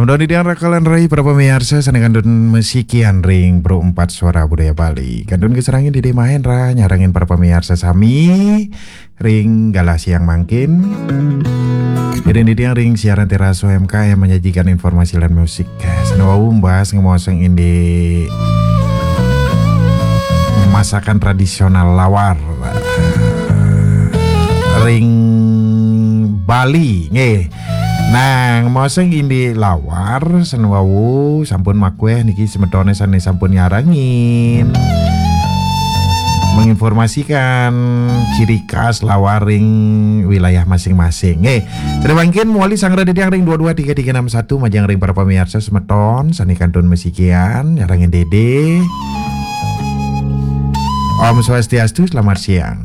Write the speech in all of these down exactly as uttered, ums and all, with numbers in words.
Namun di tiang rakalan rai para pemirsa sana kandun mesikian ring pro empat suara budaya Bali. Kandun keserangin di Mahendra nyarangin para pemirsa sami ring galah siang mangkin. Jadi di tiang ring siaran Teraso M K yang menyajikan informasi dan musik. Sana wau bahas ngomoseng ini masakan tradisional lawar ring Bali nge. Nah, ngomoseng ini lawar senwawu sampun makweh niki semetone sane sampun nyarangin menginformasikan ciri khas lawaring wilayah masing-masing. Eh, terima kasih muali sangra dedeng ring dua dua tiga tiga enam satu majang ring para pemirsa semeton sani kantun mesikian nyarangin Dede. Om Swastiastu, selamat siang.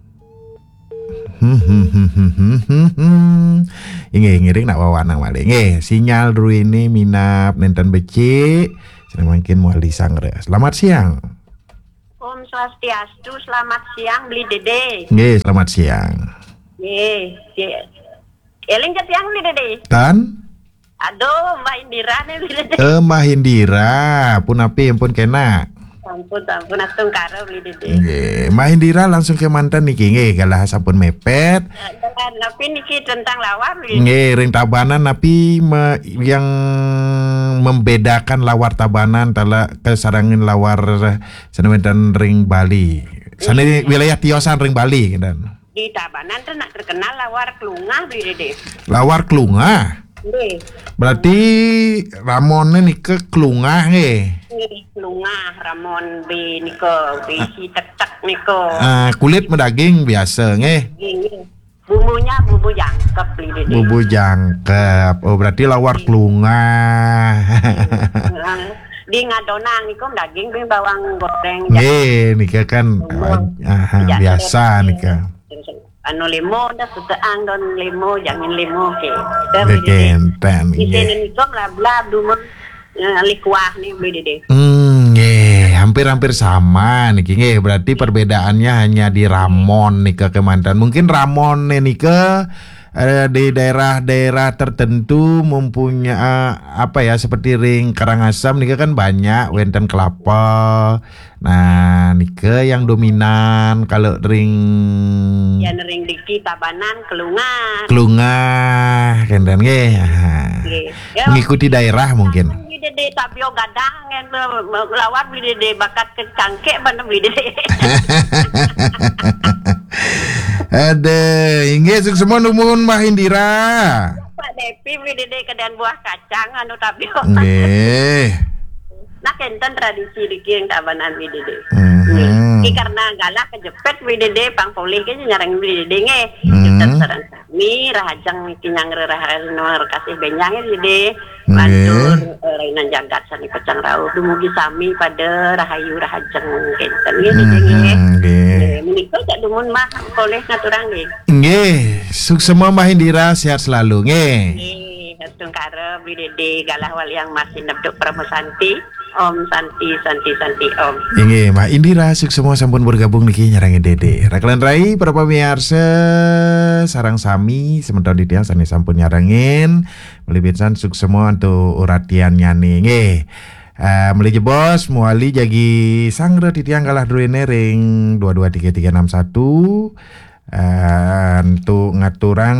Hmm hmm hmm hmm hmm hmm hmm. Inge ngiring nak wawanang wale. Nge sinyal dulu ini minap nenten becik. Senang mungkin muali sangre. Selamat siang. Om Swastiastu, selamat siang beli Dede. Nge selamat siang. Nge, eling ke tiang beli Dede. Dan? Aduh, Mbak Indira nih beli Dede. Eh Mbak Indira, pun api pun kena. Ampun, ampun, atung karo beli Dede. Nge, Mbak Indira langsung ke mantan niki nge galah sampun mepet. Tapi niki tentang lawar beli. Nge ring tabanan tapi me, yang membedakan lawar tabanan tala kesarangin lawar senewedan ring Bali. Sana di wilayah Tiosan ring Bali dan. Di Tabanan tuh nak terkenal lawar kelungah beli Dede. Lawar kelungah. Nge. Berarti Ramonnya nih ke kelungah nge. Nge kelungah Ramon B niko bisi tetek niko. Uh, kulit medaging biasa nge. Nge. Bumbunya bumbu jangkep beli Dede. Bumbu jangkep. Oh berarti lawar kelungah. Di ngadonang niko daging bing bawang goreng. Nge nika kan uh, biasa nika. Anu lemo dah seteang don lemo jangan lemo ke. Dekenten. Di sini niko bla dumun likuah nih beli Dede. Hmm, nge, hampir-hampir sama nih, nge. Berarti perbedaannya hanya di Ramon nih ke Kemantan. Mungkin Ramon nih ke uh, di daerah-daerah tertentu mempunyai uh, apa ya seperti ring Karangasem nih kan banyak wenten kelapa. Nah, nika yang dominan kalau ring ya ring diki Tabanan kelungah. Kelungah kan dan nge. Ya, mengikuti daerah mungkin. Dede tapio gadang yang lawar beli Dede bakat ke cangkek bener beli Dede. Ada, inge semua numun Mbak Indira. Pak Depi beli Dede kedan buah kacang anu tapio. Nggih. Nah kenten tradisi diki yang Tabanan beli Dede. Mm-hmm. Ini karena galak kejepet beli Dede pang polih ke nyarang beli Dede nge. Kita sarang kami rahajang iki nyangre rahajan kasih benyang Dede. Bantur rainan jagat sani pecang rauh dumugi sami pada rahayu rahajeng kenten nggih Dede nggih. Nggih. Menika cak dumun mah polih ngaturang nggih. Nggih, sukses semua Mbak Indira sehat selalu nggih. Nggih, hatung kare beli Dede galah wal yang masih nebduk Pramu Santi. Om Santi Santi Santi Om. Inge Mbak Indira suk semua sampun bergabung niki nyarangin Dede. Rakalan rai para pemirsa sarang sami sementara di tiang sani sampun nyarangin melibitsan suk semua untuk uratian nyani nge. Uh, Meliji bos muali jagi sangre di tiang galah druene ring dua dua tiga tiga enam satu. Uh, untuk ngaturang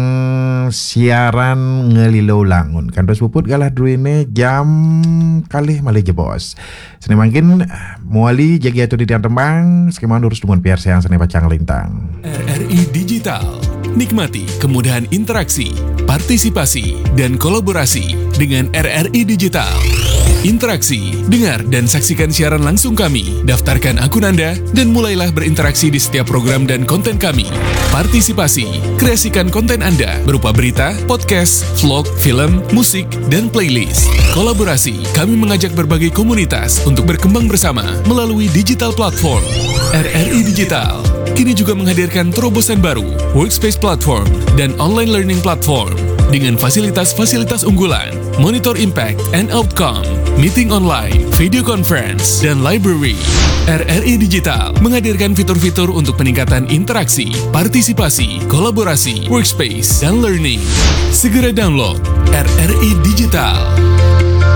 siaran ngelilo langun kantos puput galah druine jam kali malih jebos seni mungkin muali jagi atu di tiang tembang skema urus dengan P R C yang seni pacang lintang R R I Digital. Nikmati kemudahan interaksi, partisipasi, dan kolaborasi dengan R R I Digital. Interaksi, dengar dan saksikan siaran langsung kami, daftarkan akun Anda, dan mulailah berinteraksi di setiap program dan konten kami. Partisipasi, kreasikan konten Anda berupa berita, podcast, vlog, film, musik, dan playlist. Kolaborasi, kami mengajak berbagai komunitas untuk berkembang bersama melalui digital platform. R R I Digital kini juga menghadirkan terobosan baru, workspace platform, dan online learning platform dengan fasilitas-fasilitas unggulan, monitor impact and outcome, meeting online, video conference, dan library. R R I Digital menghadirkan fitur-fitur untuk peningkatan interaksi, partisipasi, kolaborasi, workspace, dan learning. Segera download R R I Digital.